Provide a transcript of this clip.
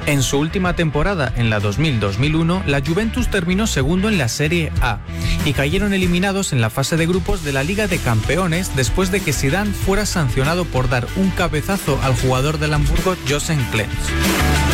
En su última temporada, en la 2000-2001, la Juventus terminó segundo en la Serie A y cayeron eliminados en la fase de grupos de la Liga de Campeones después de que Zidane fuera sancionado por dar un cabezazo al jugador del Hamburgo, Josem Klenz.